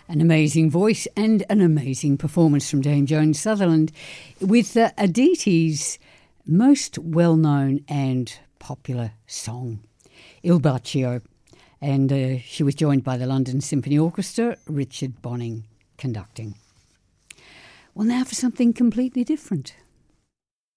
An amazing voice and an amazing performance from Dame Joan Sutherland with Aditi's most well-known and popular song, Il Bacio. And she was joined by the London Symphony Orchestra, Richard Bonning conducting. Well, now for something completely different.